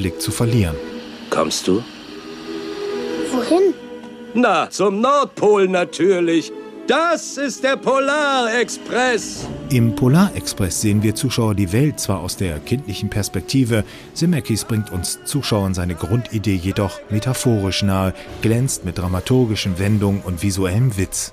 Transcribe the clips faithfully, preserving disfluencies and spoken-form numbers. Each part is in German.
Blick zu verlieren. Kommst du? Wohin? Na, zum Nordpol natürlich. Das ist der Polarexpress. Im Polarexpress sehen wir Zuschauer die Welt zwar aus der kindlichen Perspektive, Zemeckis bringt uns Zuschauern seine Grundidee jedoch metaphorisch nahe, glänzt mit dramaturgischen Wendungen und visuellem Witz.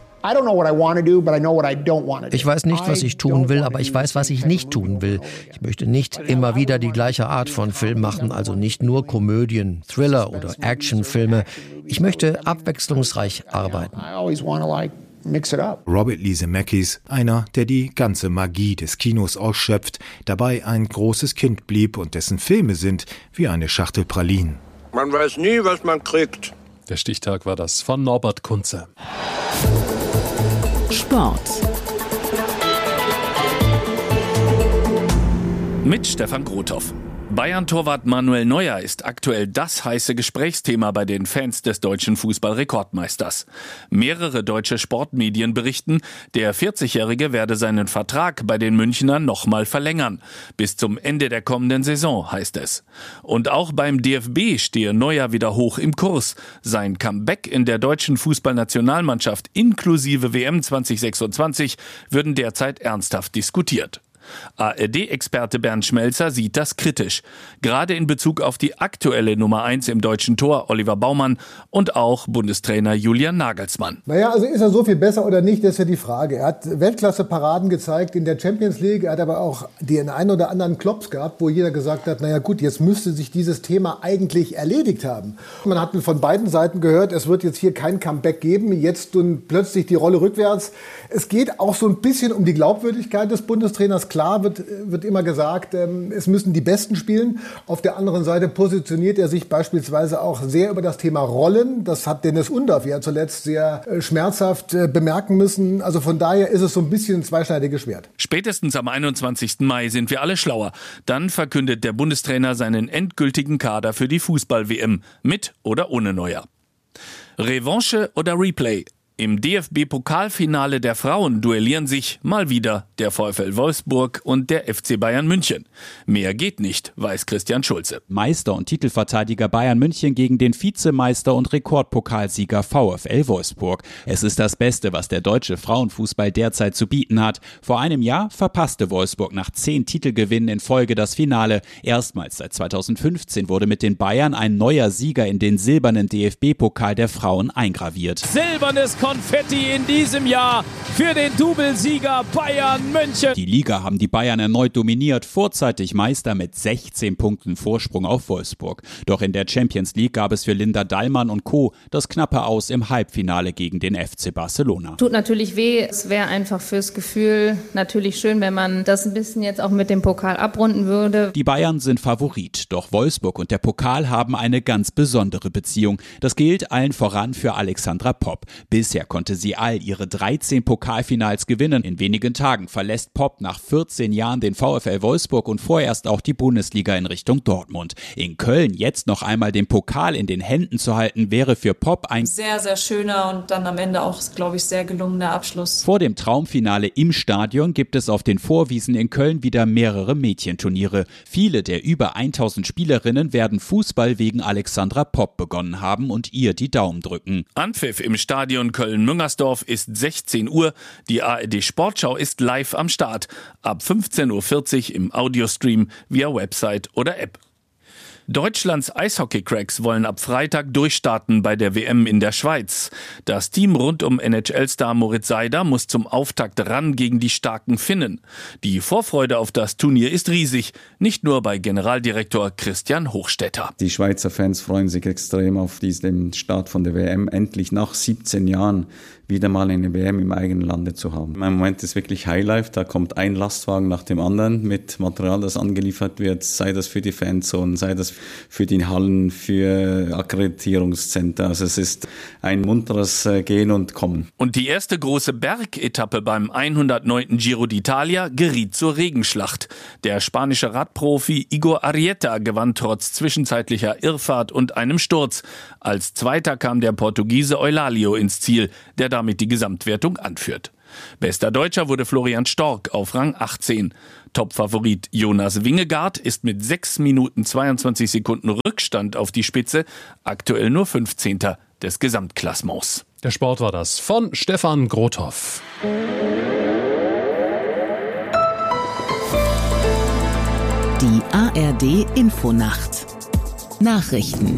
Ich weiß nicht, was ich tun will, aber ich weiß, was ich nicht tun will. Ich möchte nicht immer wieder die gleiche Art von Film machen, also nicht nur Komödien, Thriller oder Actionfilme. Ich möchte abwechslungsreich arbeiten. Robert Lee Zemeckis, einer, der die ganze Magie des Kinos ausschöpft, dabei ein großes Kind blieb und dessen Filme sind wie eine Schachtel Pralinen. Man weiß nie, was man kriegt. Der Stichtag war das von Norbert Kunze. Sport. Mit Stefan Grothoff. Bayern-Torwart Manuel Neuer ist aktuell das heiße Gesprächsthema bei den Fans des deutschen Fußball-Rekordmeisters. Mehrere deutsche Sportmedien berichten, der vierzigjährige werde seinen Vertrag bei den Münchnern nochmal verlängern. Bis zum Ende der kommenden Saison, heißt es. Und auch beim D F B stehe Neuer wieder hoch im Kurs. Sein Comeback in der deutschen Fußballnationalmannschaft inklusive W M zwanzig sechsundzwanzig würden derzeit ernsthaft diskutiert. A R D-Experte Bernd Schmelzer sieht das kritisch. Gerade in Bezug auf die aktuelle Nummer eins im deutschen Tor, Oliver Baumann, und auch Bundestrainer Julian Nagelsmann. Naja, also ist er so viel besser oder nicht, das ist ja die Frage. Er hat Weltklasse-Paraden gezeigt in der Champions League. Er hat aber auch den einen oder anderen Klops gehabt, wo jeder gesagt hat, naja gut, jetzt müsste sich dieses Thema eigentlich erledigt haben. Man hat von beiden Seiten gehört, es wird jetzt hier kein Comeback geben, jetzt und plötzlich die Rolle rückwärts. Es geht auch so ein bisschen um die Glaubwürdigkeit des Bundestrainers. Klar wird, wird immer gesagt, ähm, es müssen die Besten spielen. Auf der anderen Seite positioniert er sich beispielsweise auch sehr über das Thema Rollen. Das hat Dennis Undorf ja zuletzt sehr äh, schmerzhaft äh, bemerken müssen. Also von daher ist es so ein bisschen ein zweischneidiges Schwert. Spätestens am einundzwanzigsten Mai sind wir alle schlauer. Dann verkündet der Bundestrainer seinen endgültigen Kader für die Fußball-W M. Mit oder ohne Neuer. Revanche oder Replay? Im D F B-Pokalfinale der Frauen duellieren sich mal wieder der VfL Wolfsburg und der F C Bayern München. Mehr geht nicht, weiß Christian Schulze. Meister und Titelverteidiger Bayern München gegen den Vizemeister und Rekordpokalsieger VfL Wolfsburg. Es ist das Beste, was der deutsche Frauenfußball derzeit zu bieten hat. Vor einem Jahr verpasste Wolfsburg nach zehn Titelgewinnen in Folge das Finale. Erstmals seit zweitausendfünfzehn wurde mit den Bayern ein neuer Sieger in den silbernen D F B-Pokal der Frauen eingraviert. Silbernes Konfetti in diesem Jahr für den Doublesieger Bayern München. Die Liga haben die Bayern erneut dominiert, vorzeitig Meister mit sechzehn Punkten Vorsprung auf Wolfsburg. Doch in der Champions League gab es für Linda Dallmann und Co. das knappe Aus im Halbfinale gegen den F C Barcelona. Tut natürlich weh, es wäre einfach fürs Gefühl natürlich schön, wenn man das ein bisschen jetzt auch mit dem Pokal abrunden würde. Die Bayern sind Favorit, doch Wolfsburg und der Pokal haben eine ganz besondere Beziehung. Das gilt allen voran für Alexandra Popp. Bisher konnte sie all ihre dreizehn Pokalfinals gewinnen. In wenigen Tagen verlässt Popp nach vierzehn Jahren den VfL Wolfsburg und vorerst auch die Bundesliga in Richtung Dortmund. In Köln jetzt noch einmal den Pokal in den Händen zu halten, wäre für Popp ein sehr, sehr schöner und dann am Ende auch, glaube ich, sehr gelungener Abschluss. Vor dem Traumfinale im Stadion gibt es auf den Vorwiesen in Köln wieder mehrere Mädchenturniere. Viele der über tausend Spielerinnen werden Fußball wegen Alexandra Popp begonnen haben und ihr die Daumen drücken. Anpfiff im Stadion Köln-Müngersdorf ist sechzehn Uhr. Die A R D Sportschau ist live am Start. Ab fünfzehn Uhr vierzig im Audiostream via Website oder App. Deutschlands Eishockey-Cracks wollen ab Freitag durchstarten bei der W M in der Schweiz. Das Team rund um N H L-Star Moritz Seider muss zum Auftakt ran gegen die starken Finnen. Die Vorfreude auf das Turnier ist riesig, nicht nur bei Generaldirektor Christian Hochstetter. Die Schweizer Fans freuen sich extrem auf diesen Start von der W M, endlich nach siebzehn Jahren wieder mal eine W M im eigenen Lande zu haben. Im Moment ist wirklich Highlife, da kommt ein Lastwagen nach dem anderen mit Material, das angeliefert wird, sei das für die Fanzone, sei das für die Hallen, für Akkreditierungszentren. Also es ist ein munteres Gehen und Kommen. Und die erste große Bergetappe beim hundertneunten Giro d'Italia geriet zur Regenschlacht. Der spanische Radprofi Igor Arrieta gewann trotz zwischenzeitlicher Irrfahrt und einem Sturz. Als Zweiter kam der Portugiese Eulalio ins Ziel, der damit die Gesamtwertung anführt. Bester Deutscher wurde Florian Stork auf Rang achtzehn. Topfavorit Jonas Wingegaard ist mit sechs Minuten zweiundzwanzig Sekunden Rückstand auf die Spitze aktuell nur fünfzehnter des Gesamtklassements. Der Sport war das von Stefan Grothoff. Die A R D Infonacht. Nachrichten.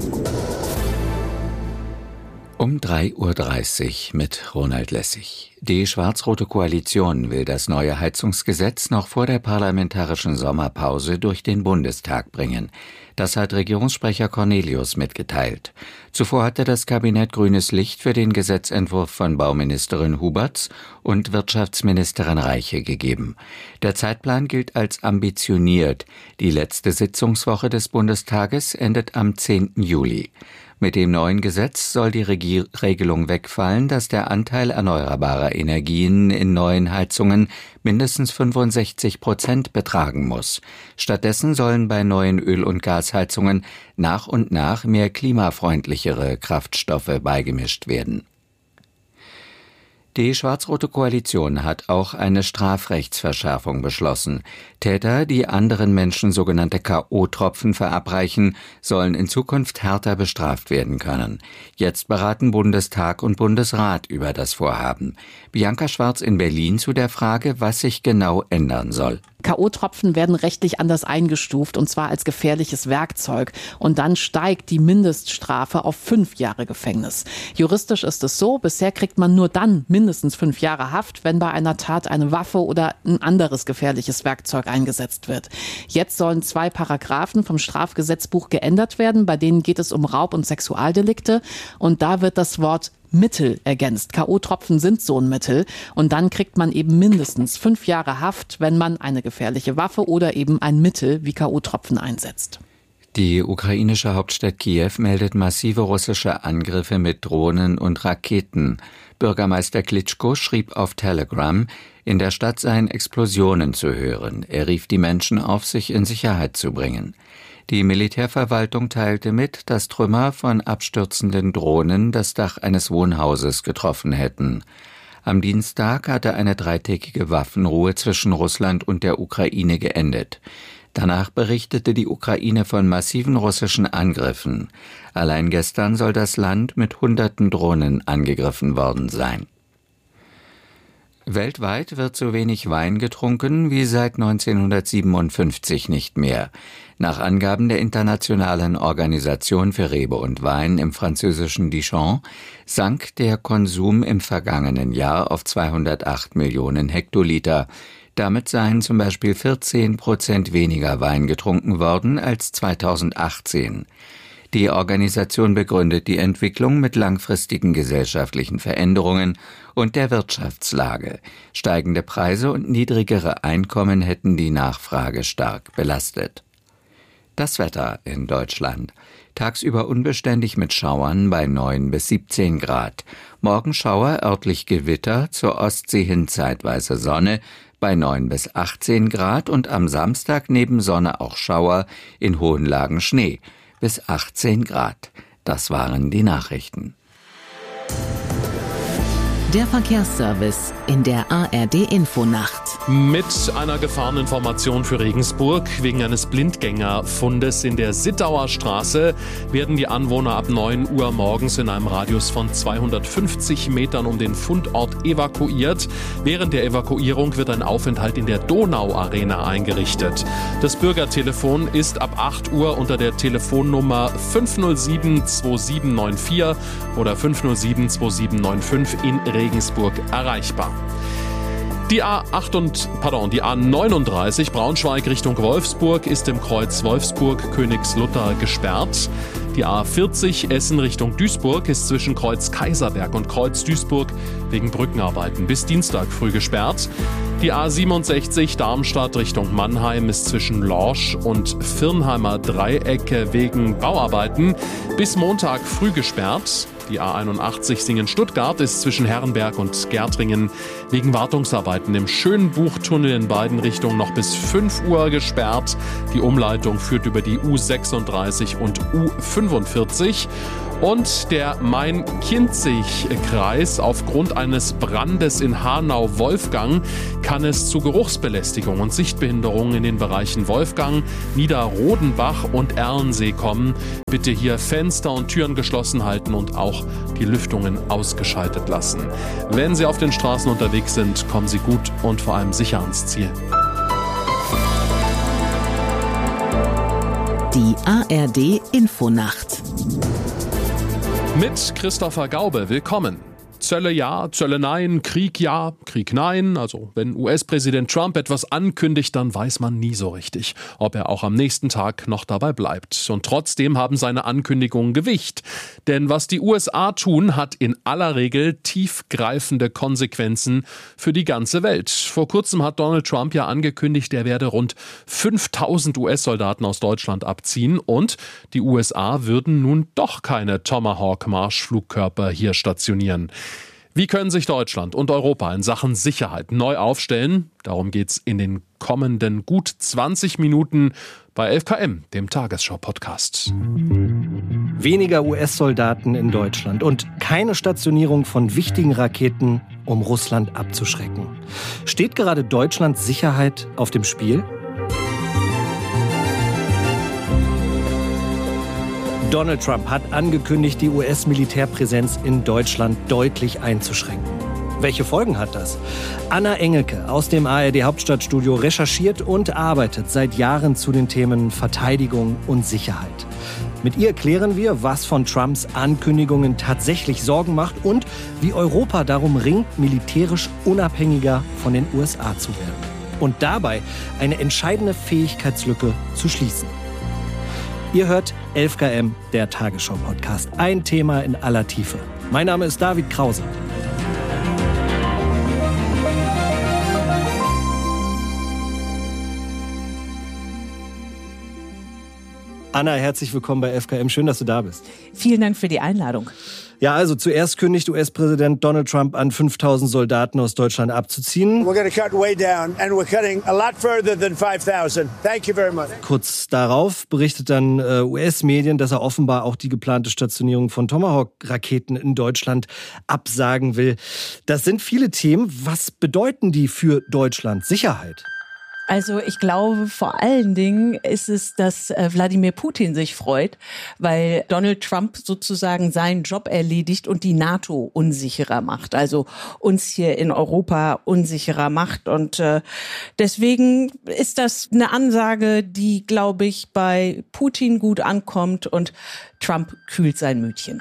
Um drei Uhr dreißig mit Ronald Lessig. Die schwarz-rote Koalition will das neue Heizungsgesetz noch vor der parlamentarischen Sommerpause durch den Bundestag bringen. Das hat Regierungssprecher Cornelius mitgeteilt. Zuvor hatte das Kabinett grünes Licht für den Gesetzentwurf von Bauministerin Huberts und Wirtschaftsministerin Reiche gegeben. Der Zeitplan gilt als ambitioniert. Die letzte Sitzungswoche des Bundestages endet am zehnten Juli. Mit dem neuen Gesetz soll die Regie- Regelung wegfallen, dass der Anteil erneuerbarer Energien in neuen Heizungen mindestens fünfundsechzig Prozent betragen muss. Stattdessen sollen bei neuen Öl- und Gasheizungen nach und nach mehr klimafreundlichere Kraftstoffe beigemischt werden. Die schwarz-rote Koalition hat auch eine Strafrechtsverschärfung beschlossen. Täter, die anderen Menschen sogenannte K O-Tropfen verabreichen, sollen in Zukunft härter bestraft werden können. Jetzt beraten Bundestag und Bundesrat über das Vorhaben. Bianca Schwarz in Berlin zu der Frage, was sich genau ändern soll. K O-Tropfen werden rechtlich anders eingestuft, und zwar als gefährliches Werkzeug. Und dann steigt die Mindeststrafe auf fünf Jahre Gefängnis. Juristisch ist es so, bisher kriegt man nur dann mindestens fünf Jahre Haft, wenn bei einer Tat eine Waffe oder ein anderes gefährliches Werkzeug eingesetzt wird. Jetzt sollen zwei Paragraphen vom Strafgesetzbuch geändert werden, bei denen geht es um Raub- und Sexualdelikte. Und da wird das Wort Mittel ergänzt. K O-Tropfen sind so ein Mittel. Und dann kriegt man eben mindestens fünf Jahre Haft, wenn man eine gefährliche Waffe oder eben ein Mittel wie K O-Tropfen einsetzt. Die ukrainische Hauptstadt Kiew meldet massive russische Angriffe mit Drohnen und Raketen. Bürgermeister Klitschko schrieb auf Telegram, in der Stadt seien Explosionen zu hören. Er rief die Menschen auf, sich in Sicherheit zu bringen. Die Militärverwaltung teilte mit, dass Trümmer von abstürzenden Drohnen das Dach eines Wohnhauses getroffen hätten. Am Dienstag hatte eine dreitägige Waffenruhe zwischen Russland und der Ukraine geendet. Danach berichtete die Ukraine von massiven russischen Angriffen. Allein gestern soll das Land mit hunderten Drohnen angegriffen worden sein. Weltweit wird so wenig Wein getrunken wie seit neunzehnhundertsiebenundfünfzig nicht mehr. Nach Angaben der Internationalen Organisation für Rebe und Wein im französischen Dijon sank der Konsum im vergangenen Jahr auf zweihundertacht Millionen Hektoliter. Damit seien zum Beispiel vierzehn Prozent weniger Wein getrunken worden als zweitausendachtzehn. Die Organisation begründet die Entwicklung mit langfristigen gesellschaftlichen Veränderungen und der Wirtschaftslage. Steigende Preise und niedrigere Einkommen hätten die Nachfrage stark belastet. Das Wetter in Deutschland. Tagsüber unbeständig mit Schauern bei neun bis siebzehn Grad. Morgen Schauer, örtlich Gewitter, zur Ostsee hin zeitweise Sonne bei neun bis achtzehn Grad und am Samstag neben Sonne auch Schauer, in hohen Lagen Schnee bis achtzehn Grad. Das waren die Nachrichten. Der Verkehrsservice in der A R D Infonacht. Mit einer Gefahreninformation für Regensburg. Wegen eines Blindgängerfundes in der Sittauer Straße werden die Anwohner ab neun Uhr morgens in einem Radius von zweihundertfünfzig Metern um den Fundort evakuiert. Während der Evakuierung wird ein Aufenthalt in der Donau-Arena eingerichtet. Das Bürgertelefon ist ab acht Uhr unter der Telefonnummer fünf null sieben zwei sieben neun vier oder fünf null sieben zwei sieben neun fünf in Regensburg erreichbar. Die A acht und, pardon, die A neununddreißig Braunschweig Richtung Wolfsburg ist im Kreuz Wolfsburg-Königslutter gesperrt. Die A vierzig Essen Richtung Duisburg ist zwischen Kreuz Kaiserberg und Kreuz Duisburg wegen Brückenarbeiten bis Dienstag früh gesperrt. Die A siebenundsechzig Darmstadt Richtung Mannheim ist zwischen Lorsch und Firnheimer Dreieck wegen Bauarbeiten bis Montag früh gesperrt. Die A einundachtzig Singen-Stuttgart ist zwischen Herrenberg und Gärtringen wegen Wartungsarbeiten im Schönbuchtunnel in beiden Richtungen noch bis fünf Uhr gesperrt. Die Umleitung führt über die U sechsunddreißig und U fünfundvierzig. Und der Main-Kinzig-Kreis. Aufgrund eines Brandes in Hanau-Wolfgang kann es zu Geruchsbelästigung und Sichtbehinderungen in den Bereichen Wolfgang, Niederrodenbach und Erlensee kommen. Bitte hier Fenster und Türen geschlossen halten und auch die Lüftungen ausgeschaltet lassen. Wenn Sie auf den Straßen unterwegs sind, kommen Sie gut und vor allem sicher ans Ziel. Die A R D Infonacht mit Christopher Gaube, willkommen. Zölle ja, Zölle nein, Krieg ja, Krieg nein. Also wenn U S-Präsident Trump etwas ankündigt, dann weiß man nie so richtig, ob er auch am nächsten Tag noch dabei bleibt. Und trotzdem haben seine Ankündigungen Gewicht. Denn was die U S A tun, hat in aller Regel tiefgreifende Konsequenzen für die ganze Welt. Vor kurzem hat Donald Trump ja angekündigt, er werde rund fünftausend U S-Soldaten aus Deutschland abziehen. Und die U S A würden nun doch keine Tomahawk-Marschflugkörper hier stationieren. Wie können sich Deutschland und Europa in Sachen Sicherheit neu aufstellen? Darum geht's in den kommenden gut zwanzig Minuten bei elf K M, dem Tagesschau-Podcast. Weniger U S-Soldaten in Deutschland und keine Stationierung von wichtigen Raketen, um Russland abzuschrecken. Steht gerade Deutschlands Sicherheit auf dem Spiel? Donald Trump hat angekündigt, die U S-Militärpräsenz in Deutschland deutlich einzuschränken. Welche Folgen hat das? Anna Engelke aus dem A R D-Hauptstadtstudio recherchiert und arbeitet seit Jahren zu den Themen Verteidigung und Sicherheit. Mit ihr klären wir, was von Trumps Ankündigungen tatsächlich Sorgen macht und wie Europa darum ringt, militärisch unabhängiger von den U S A zu werden. Und dabei eine entscheidende Fähigkeitslücke zu schließen. Ihr hört elf K M, der Tagesschau-Podcast. Ein Thema in aller Tiefe. Mein Name ist David Krause. Anna, herzlich willkommen bei elf K M. Schön, dass du da bist. Vielen Dank für die Einladung. Ja, also zuerst kündigt U S-Präsident Donald Trump an, fünftausend Soldaten aus Deutschland abzuziehen. We're going to cut way down and we're cutting a lot further than five thousand. Thank you very much. Kurz darauf berichtet dann äh, U S-Medien, dass er offenbar auch die geplante Stationierung von Tomahawk-Raketen in Deutschland absagen will. Das sind viele Themen. Was bedeuten die für Deutschland? Sicherheit? Also ich glaube, vor allen Dingen ist es, dass Wladimir Putin sich freut, weil Donald Trump sozusagen seinen Job erledigt und die NATO unsicherer macht, also uns hier in Europa unsicherer macht. Und äh, deswegen ist das eine Ansage, die, glaube ich, bei Putin gut ankommt und Trump kühlt sein Mütchen.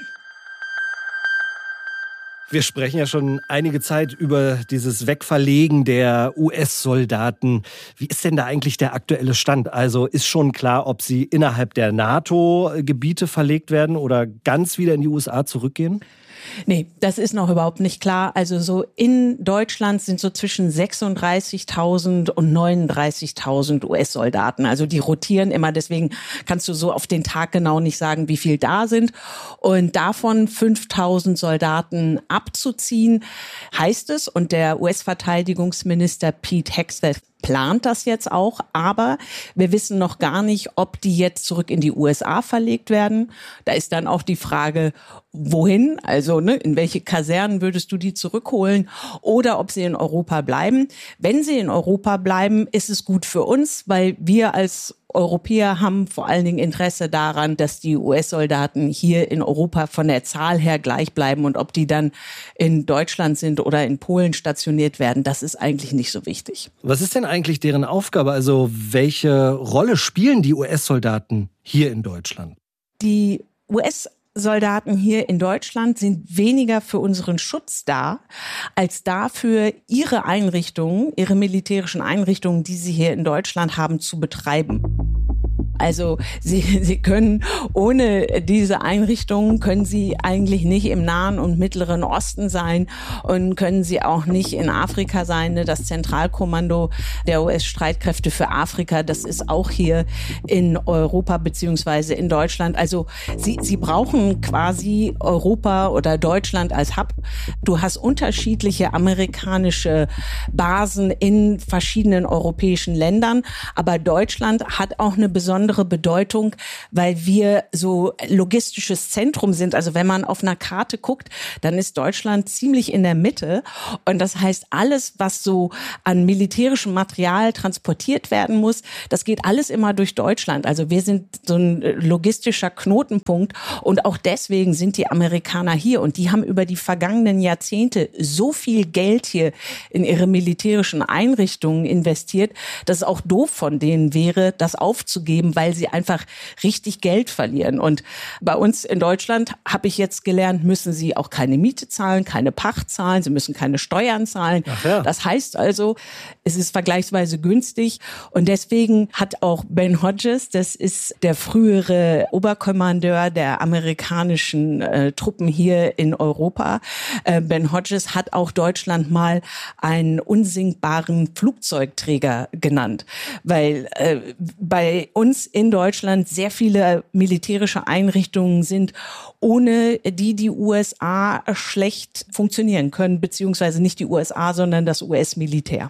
Wir sprechen ja schon einige Zeit über dieses Wegverlegen der U S-Soldaten. Wie ist denn da eigentlich der aktuelle Stand? Also ist schon klar, ob sie innerhalb der NATO-Gebiete verlegt werden oder ganz wieder in die U S A zurückgehen? Nee, das ist noch überhaupt nicht klar. Also so in Deutschland sind so zwischen sechsunddreißigtausend und neununddreißigtausend U S-Soldaten. Also die rotieren immer, deswegen kannst du so auf den Tag genau nicht sagen, wie viel da sind. Und davon fünftausend Soldaten abzuziehen, heißt es. Und der U S-Verteidigungsminister Pete Hegseth plant das jetzt auch, aber wir wissen noch gar nicht, ob die jetzt zurück in die U S A verlegt werden. Da ist dann auch die Frage, wohin, also ne, in welche Kasernen würdest du die zurückholen oder ob sie in Europa bleiben. Wenn sie in Europa bleiben, ist es gut für uns, weil wir als Europäer haben vor allen Dingen Interesse daran, dass die U S-Soldaten hier in Europa von der Zahl her gleich bleiben und ob die dann in Deutschland sind oder in Polen stationiert werden, das ist eigentlich nicht so wichtig. Was ist denn eigentlich deren Aufgabe? Also welche Rolle spielen die U S-Soldaten hier in Deutschland? Die U S Soldaten hier in Deutschland sind weniger für unseren Schutz da, als dafür, ihre Einrichtungen, ihre militärischen Einrichtungen, die sie hier in Deutschland haben, zu betreiben. Also sie, sie können ohne diese Einrichtungen, können sie eigentlich nicht im Nahen und Mittleren Osten sein und können sie auch nicht in Afrika sein. Das Zentralkommando der U S-Streitkräfte für Afrika, das ist auch hier in Europa beziehungsweise in Deutschland. Also sie, sie brauchen quasi Europa oder Deutschland als Hub. Du hast unterschiedliche amerikanische Basen in verschiedenen europäischen Ländern, aber Deutschland hat auch eine besondere besondere Bedeutung, weil wir so logistisches Zentrum sind. Also wenn man auf einer Karte guckt, dann ist Deutschland ziemlich in der Mitte. Und das heißt, alles, was so an militärischem Material transportiert werden muss, das geht alles immer durch Deutschland. Also wir sind so ein logistischer Knotenpunkt. Und auch deswegen sind die Amerikaner hier. Und die haben über die vergangenen Jahrzehnte so viel Geld hier in ihre militärischen Einrichtungen investiert, dass es auch doof von denen wäre, das aufzugeben, weil sie einfach richtig Geld verlieren. Und bei uns in Deutschland, habe ich jetzt gelernt, müssen sie auch keine Miete zahlen, keine Pacht zahlen, sie müssen keine Steuern zahlen. Ach ja. Das heißt also, es ist vergleichsweise günstig. Und deswegen hat auch Ben Hodges, das ist der frühere Oberkommandeur der amerikanischen äh, Truppen hier in Europa, äh, Ben Hodges hat auch Deutschland mal einen unsinkbaren Flugzeugträger genannt, weil äh, bei uns in Deutschland sehr viele militärische Einrichtungen sind, ohne die die U S A schlecht funktionieren können, beziehungsweise nicht die U S A, sondern das U S-Militär.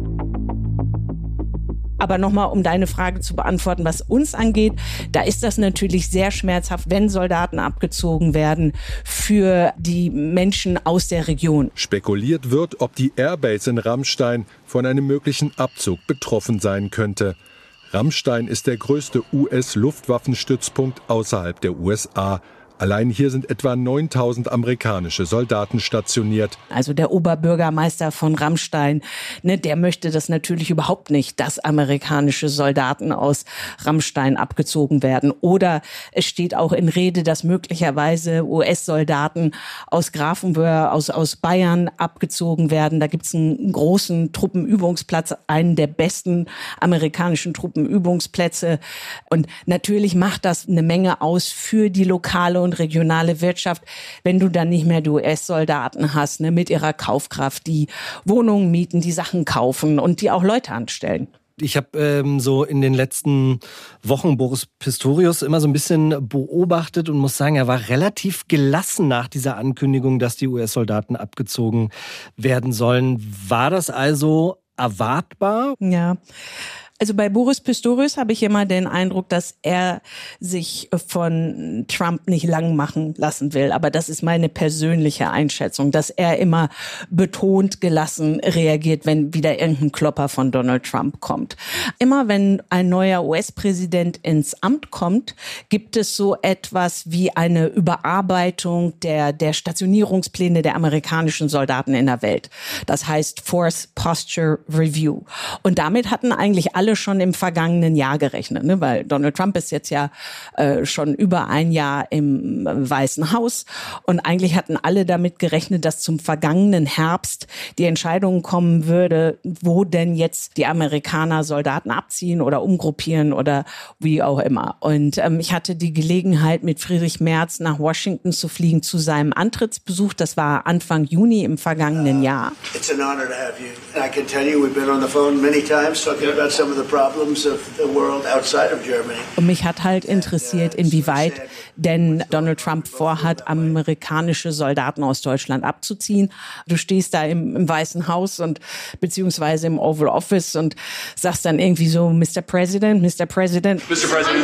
Aber nochmal, um deine Frage zu beantworten, was uns angeht, da ist das natürlich sehr schmerzhaft, wenn Soldaten abgezogen werden für die Menschen aus der Region. Spekuliert wird, ob die Airbase in Ramstein von einem möglichen Abzug betroffen sein könnte. Ramstein ist der größte U S-Luftwaffenstützpunkt außerhalb der U S A. Allein hier sind etwa neuntausend amerikanische Soldaten stationiert. Also der Oberbürgermeister von Ramstein, ne, der möchte das natürlich überhaupt nicht, dass amerikanische Soldaten aus Ramstein abgezogen werden. Oder es steht auch in Rede, dass möglicherweise U S-Soldaten aus Grafenwöhr, aus, aus Bayern abgezogen werden. Da gibt es einen großen Truppenübungsplatz, einen der besten amerikanischen Truppenübungsplätze. Und natürlich macht das eine Menge aus für die lokale und regionale Wirtschaft, wenn du dann nicht mehr die U S-Soldaten hast, ne, mit ihrer Kaufkraft, die Wohnungen mieten, die Sachen kaufen und die auch Leute anstellen. Ich habe ähm, so in den letzten Wochen Boris Pistorius immer so ein bisschen beobachtet und muss sagen, er war relativ gelassen nach dieser Ankündigung, dass die U S-Soldaten abgezogen werden sollen. War das also erwartbar? Ja. Also bei Boris Pistorius habe ich immer den Eindruck, dass er sich von Trump nicht lang machen lassen will. Aber das ist meine persönliche Einschätzung, dass er immer betont gelassen reagiert, wenn wieder irgendein Klopper von Donald Trump kommt. Immer wenn ein neuer U S-Präsident ins Amt kommt, gibt es so etwas wie eine Überarbeitung der, der Stationierungspläne der amerikanischen Soldaten in der Welt. Das heißt Force Posture Review. Und damit hatten eigentlich alle schon im vergangenen Jahr gerechnet, ne? Weil Donald Trump ist jetzt ja äh, schon über ein Jahr im äh, Weißen Haus und eigentlich hatten alle damit gerechnet, dass zum vergangenen Herbst die Entscheidung kommen würde, wo denn jetzt die Amerikaner Soldaten abziehen oder umgruppieren oder wie auch immer. Und ähm, ich hatte die Gelegenheit, mit Friedrich Merz nach Washington zu fliegen zu seinem Antrittsbesuch. Das war Anfang Juni im vergangenen Jahr. It's an honor to have you. And I can tell you, we've been on the phone many times talking about some of the problems of the world outside of Germany. Und mich hat halt interessiert, inwieweit denn Donald Trump vorhat, amerikanische Soldaten aus Deutschland abzuziehen. Du stehst da im, im Weißen Haus und beziehungsweise im Oval Office und sagst dann irgendwie so, Mister President, Mister President. Mister President.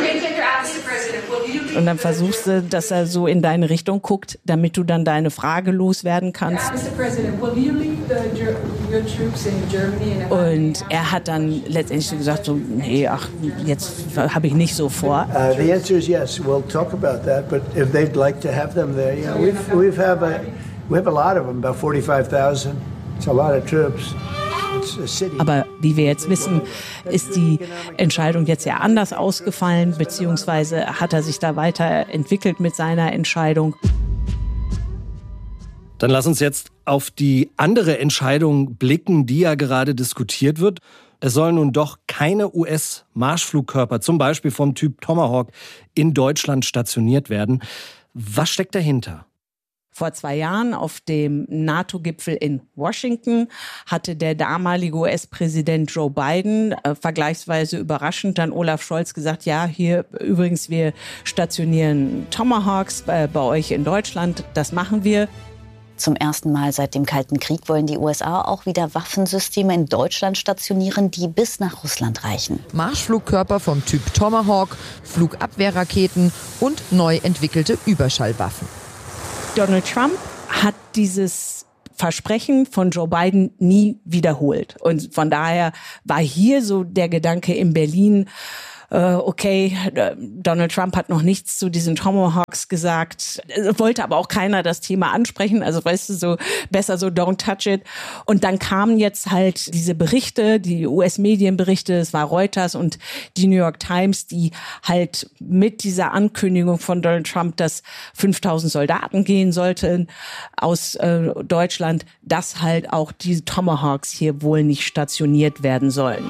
Und dann versuchst du, dass er so in deine Richtung guckt, damit du dann deine Frage loswerden kannst. Und er hat dann letztendlich gesagt, so, nee, ach, jetzt habe ich nicht so vor. Uh, the answer is yes. We'll talk about that. But if they'd like to have them there, yeah, we've we've have a we have a lot of them, about forty-five thousand. It's a lot of troops. Aber wie wir jetzt wissen, ist die Entscheidung jetzt ja anders ausgefallen, beziehungsweise hat er sich da weiterentwickelt mit seiner Entscheidung. Dann lass uns jetzt auf die andere Entscheidung blicken, die ja gerade diskutiert wird. Es sollen nun doch keine U S-Marschflugkörper, zum Beispiel vom Typ Tomahawk, in Deutschland stationiert werden. Was steckt dahinter? Vor zwei Jahren auf dem NATO-Gipfel in Washington hatte der damalige U S-Präsident Joe Biden äh, vergleichsweise überraschend dann Olaf Scholz gesagt, ja, hier übrigens, wir stationieren Tomahawks bei, bei euch in Deutschland, das machen wir. Zum ersten Mal seit dem Kalten Krieg wollen die U S A auch wieder Waffensysteme in Deutschland stationieren, die bis nach Russland reichen. Marschflugkörper vom Typ Tomahawk, Flugabwehrraketen und neu entwickelte Überschallwaffen. Donald Trump hat dieses Versprechen von Joe Biden nie wiederholt. Und von daher war hier so der Gedanke in Berlin, okay, Donald Trump hat noch nichts zu diesen Tomahawks gesagt, wollte aber auch keiner das Thema ansprechen, also weißt du, so besser so don't touch it. Und dann kamen jetzt halt diese Berichte, die U S-Medienberichte, es war Reuters und die New York Times, die halt mit dieser Ankündigung von Donald Trump, dass fünftausend Soldaten gehen sollten aus äh, Deutschland, dass halt auch diese Tomahawks hier wohl nicht stationiert werden sollen.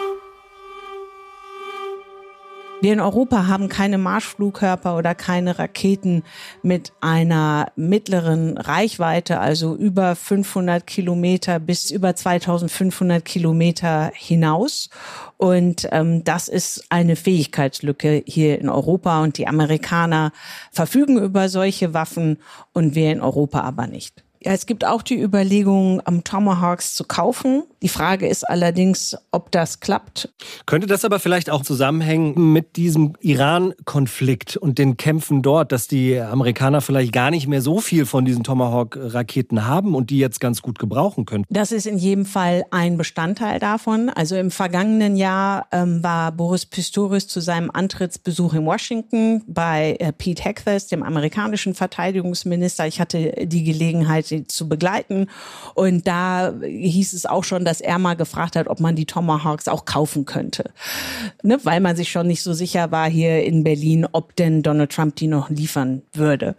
Wir in Europa haben keine Marschflugkörper oder keine Raketen mit einer mittleren Reichweite, also über fünfhundert Kilometer bis über zweitausendfünfhundert Kilometer hinaus. Und ähm, das ist eine Fähigkeitslücke hier in Europa. Und die Amerikaner verfügen über solche Waffen und wir in Europa aber nicht. Ja, es gibt auch die Überlegung, um Tomahawks zu kaufen. Die Frage ist allerdings, ob das klappt. Könnte das aber vielleicht auch zusammenhängen mit diesem Iran-Konflikt und den Kämpfen dort, dass die Amerikaner vielleicht gar nicht mehr so viel von diesen Tomahawk-Raketen haben und die jetzt ganz gut gebrauchen können? Das ist in jedem Fall ein Bestandteil davon. Also im vergangenen Jahr ähm, war Boris Pistorius zu seinem Antrittsbesuch in Washington bei äh, Pete Hegseth, dem amerikanischen Verteidigungsminister. Ich hatte die Gelegenheit, zu begleiten. Und da hieß es auch schon, dass er mal gefragt hat, ob man die Tomahawks auch kaufen könnte. Ne? Weil man sich schon nicht so sicher war hier in Berlin, ob denn Donald Trump die noch liefern würde.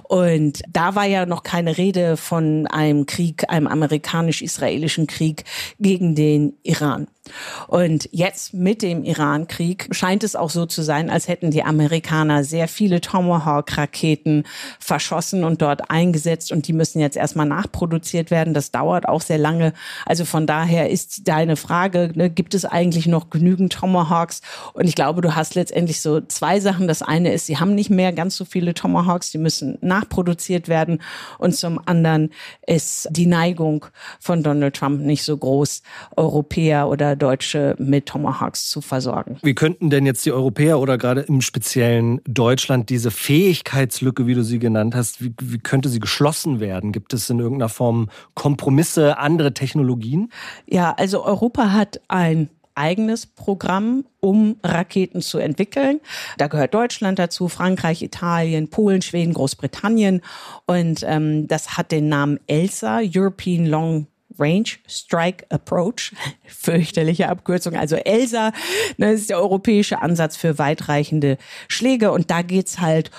Und da war ja noch keine Rede von einem Krieg, einem amerikanisch-israelischen Krieg gegen den Iran. Und jetzt mit dem Iran-Krieg scheint es auch so zu sein, als hätten die Amerikaner sehr viele Tomahawk-Raketen verschossen und dort eingesetzt und die müssen jetzt erstmal nachproduziert werden. Das dauert auch sehr lange. Also von daher ist deine Frage, ne, gibt es eigentlich noch genügend Tomahawks? Und ich glaube, du hast letztendlich so zwei Sachen. Das eine ist, sie haben nicht mehr ganz so viele Tomahawks, die müssen nachproduziert werden. Und zum anderen ist die Neigung von Donald Trump nicht so groß, Europäer oder Deutsche mit Tomahawks zu versorgen. Wie könnten denn jetzt die Europäer oder gerade im speziellen Deutschland diese Fähigkeitslücke, wie du sie genannt hast, wie, wie könnte sie geschlossen werden? Gibt es in irgendeiner Form Kompromisse, andere Technologien? Ja, also Europa hat ein eigenes Programm, um Raketen zu entwickeln. Da gehört Deutschland dazu, Frankreich, Italien, Polen, Schweden, Großbritannien. Und ähm, das hat den Namen ELSA, European Long Range Strike Approach, fürchterliche Abkürzung, also ELSA, das ist der europäische Ansatz für weitreichende Schläge und da geht's halt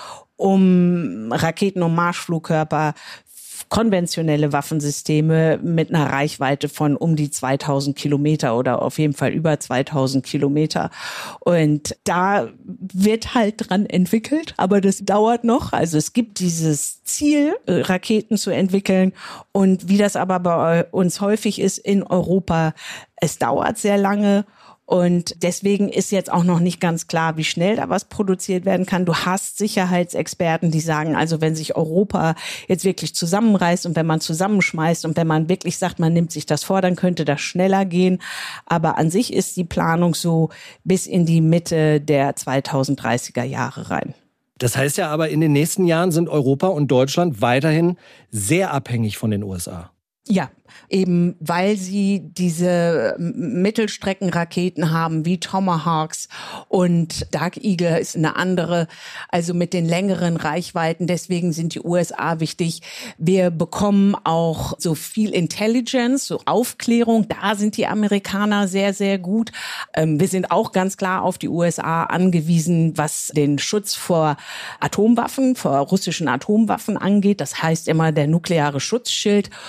um Raketen, um Marschflugkörper, konventionelle Waffensysteme mit einer Reichweite von um die zweitausend Kilometer oder auf jeden Fall über zweitausend Kilometer. Und da wird halt dran entwickelt, aber das dauert noch. Also es gibt dieses Ziel, Raketen zu entwickeln. Und wie das aber bei uns häufig ist in Europa, es dauert sehr lange. Und deswegen ist jetzt auch noch nicht ganz klar, wie schnell da was produziert werden kann. Du hast Sicherheitsexperten, die sagen, also wenn sich Europa jetzt wirklich zusammenreißt und wenn man zusammenschmeißt und wenn man wirklich sagt, man nimmt sich das vor, dann könnte das schneller gehen. Aber an sich ist die Planung so bis in die Mitte der zweitausenddreißiger Jahre rein. Das heißt ja aber, in den nächsten Jahren sind Europa und Deutschland weiterhin sehr abhängig von den U S A. Ja, eben weil sie diese Mittelstreckenraketen haben wie Tomahawks und Dark Eagle ist eine andere, also mit den längeren Reichweiten. Deswegen sind die U S A wichtig. Wir bekommen auch so viel Intelligence, so Aufklärung. Da sind die Amerikaner sehr, sehr gut. Wir sind auch ganz klar auf die U S A angewiesen, was den Schutz vor Atomwaffen, vor russischen Atomwaffen angeht. Das heißt immer der nukleare Schutzschild. Und da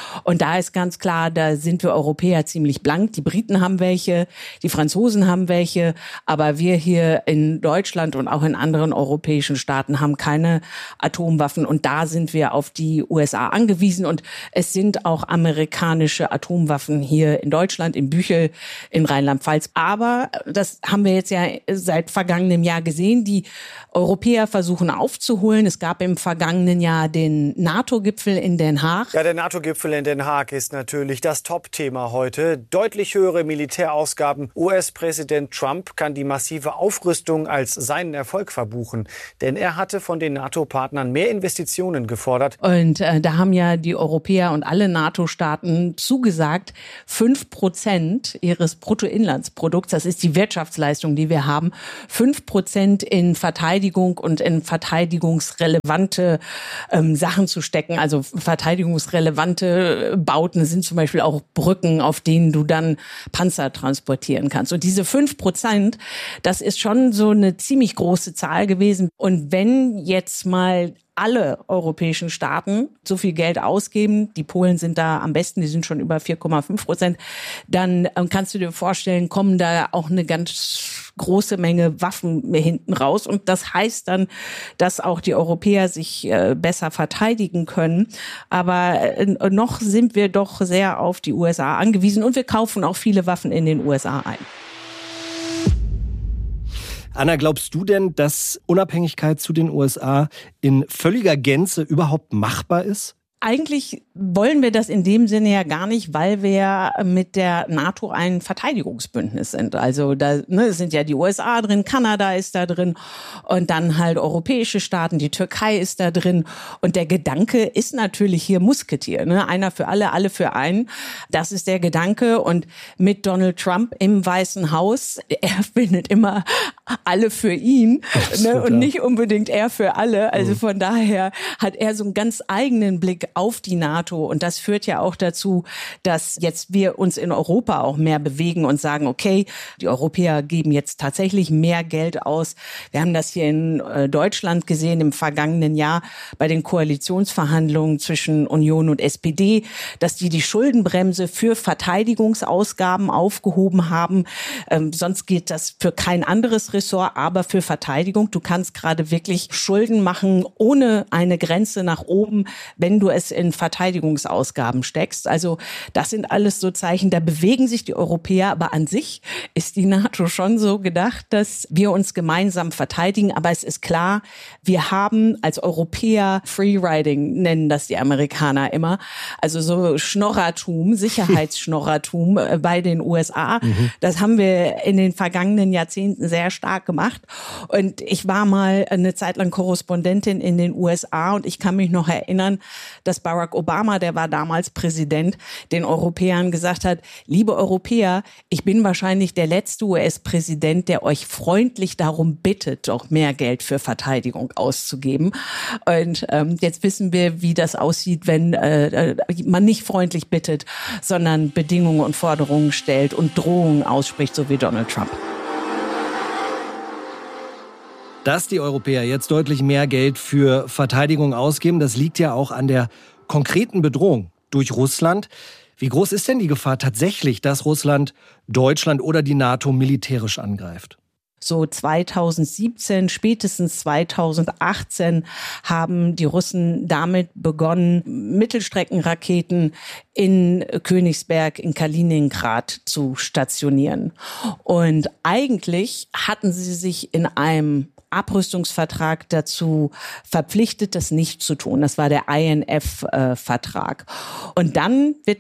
da ist ganz klar, da sind wir Europäer ziemlich blank. Die Briten haben welche, die Franzosen haben welche, aber wir hier in Deutschland und auch in anderen europäischen Staaten haben keine Atomwaffen und da sind wir auf die U S A angewiesen und es sind auch amerikanische Atomwaffen hier in Deutschland, in Büchel, in Rheinland-Pfalz. Aber das haben wir jetzt ja seit vergangenem Jahr gesehen. Die Europäer versuchen aufzuholen. Es gab im vergangenen Jahr den NATO-Gipfel in Den Haag. Ja, der NATO-Gipfel in Den Haag ist natürlich das Top-Thema heute. Deutlich höhere Militärausgaben. U S-Präsident Trump kann die massive Aufrüstung als seinen Erfolg verbuchen. Denn er hatte von den NATO-Partnern mehr Investitionen gefordert. Und äh, da haben ja die Europäer und alle NATO-Staaten zugesagt, fünf Prozent ihres Bruttoinlandsprodukts, das ist die Wirtschaftsleistung, die wir haben, fünf Prozent in Verteidigung und in verteidigungsrelevante ähm, Sachen zu stecken. Also verteidigungsrelevante Bauten sind zum Beispiel auch Brücken, auf denen du dann Panzer transportieren kannst. Und diese fünf Prozent, das ist schon so eine ziemlich große Zahl gewesen. Und wenn jetzt mal alle europäischen Staaten so viel Geld ausgeben, die Polen sind da am besten, die sind schon über vier Komma fünf Prozent, dann ähm, kannst du dir vorstellen, kommen da auch eine ganz große Menge Waffen hinten raus. Und das heißt dann, dass auch die Europäer sich äh, besser verteidigen können. Aber äh, noch sind wir doch sehr auf die U S A angewiesen und wir kaufen auch viele Waffen in den U S A ein. Anna, glaubst du denn, dass Unabhängigkeit zu den U S A in völliger Gänze überhaupt machbar ist? Eigentlich wollen wir das in dem Sinne ja gar nicht, weil wir mit der NATO ein Verteidigungsbündnis sind. Also da ne, sind ja die U S A drin, Kanada ist da drin und dann halt europäische Staaten, die Türkei ist da drin. Und der Gedanke ist natürlich hier Musketier, ne? Einer für alle, alle für einen. Das ist der Gedanke. Und mit Donald Trump im Weißen Haus, er findet immer alle für ihn, ne? Und nicht unbedingt er für alle. Also von daher hat er so einen ganz eigenen Blick auf die NATO. Und das führt ja auch dazu, dass jetzt wir uns in Europa auch mehr bewegen und sagen, okay, die Europäer geben jetzt tatsächlich mehr Geld aus. Wir haben das hier in Deutschland gesehen im vergangenen Jahr bei den Koalitionsverhandlungen zwischen Union und S P D, dass die die Schuldenbremse für Verteidigungsausgaben aufgehoben haben. Ähm, sonst geht das für kein anderes Ressort, aber für Verteidigung. Du kannst gerade wirklich Schulden machen ohne eine Grenze nach oben, wenn du es in Verteidigungsausgaben steckst. Also das sind alles so Zeichen, da bewegen sich die Europäer, aber an sich ist die NATO schon so gedacht, dass wir uns gemeinsam verteidigen. Aber es ist klar, wir haben als Europäer Freeriding, nennen das die Amerikaner immer, also so Schnorrertum, Sicherheitsschnorrertum bei den U S A. Mhm. Das haben wir in den vergangenen Jahrzehnten sehr stark gemacht. Und ich war mal eine Zeit lang Korrespondentin in den U S A und ich kann mich noch erinnern, dass Barack Obama, der war damals Präsident, den Europäern gesagt hat, liebe Europäer, ich bin wahrscheinlich der letzte U S-Präsident, der euch freundlich darum bittet, doch mehr Geld für Verteidigung auszugeben. Und ähm, jetzt wissen wir, wie das aussieht, wenn äh, man nicht freundlich bittet, sondern Bedingungen und Forderungen stellt und Drohungen ausspricht, so wie Donald Trump. Dass die Europäer jetzt deutlich mehr Geld für Verteidigung ausgeben, das liegt ja auch an der konkreten Bedrohung durch Russland. Wie groß ist denn die Gefahr tatsächlich, dass Russland Deutschland oder die NATO militärisch angreift? So zweitausendsiebzehn, spätestens zweitausendachtzehn haben die Russen damit begonnen, Mittelstreckenraketen in Königsberg, in Kaliningrad zu stationieren. Und eigentlich hatten sie sich in einem Abrüstungsvertrag dazu verpflichtet, das nicht zu tun. Das war der I N F-Vertrag. Und dann wird